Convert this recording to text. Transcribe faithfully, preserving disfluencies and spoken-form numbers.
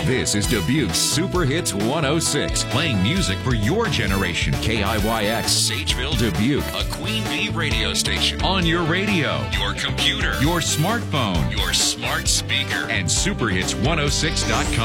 This is Dubuque's Super Hits one oh six, playing music for your generation. K I Y X, Sageville, Dubuque, a Queen Bee radio station. On your radio, your computer, your smartphone, your smart speaker, and super hits one oh six dot com.